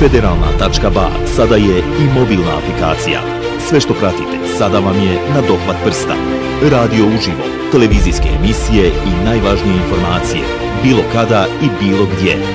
Federalna.ba sada je i mobilna aplikacija. Sve što pratite sada vam je na dohvat prsta. Radio uživo, televizijske emisije i najvažnije informacije, bilo kada i bilo gdje.